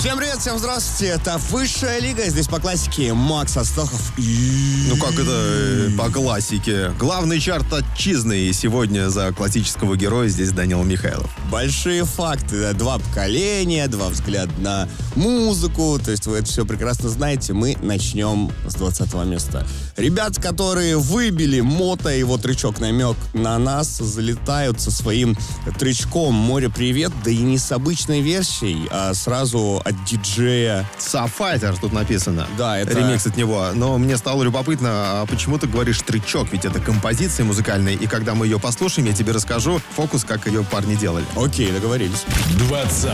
Всем привет, всем здравствуйте. Это Высшая лига. Здесь по классике Макс Астахов и... Ну как это по классике? Главный чарт отчизны. И сегодня за классического героя здесь Данил Михайлов. Большие факты. Два поколения, два взгляда на музыку. То есть вы это все прекрасно знаете. Мы начнем с 20-го места. Ребят, которые выбили Мото и его тречок-намек на нас, залетают со своим тречком «Море, привет». Да и не с обычной версией, а сразу от диджея. Сафайтер тут написано. Да, это... Ремикс от него. Но мне стало любопытно, а почему ты говоришь тречок? Ведь это композиция музыкальная. И когда мы ее послушаем, я тебе расскажу фокус, как ее парни делали. Окей, договорились. 20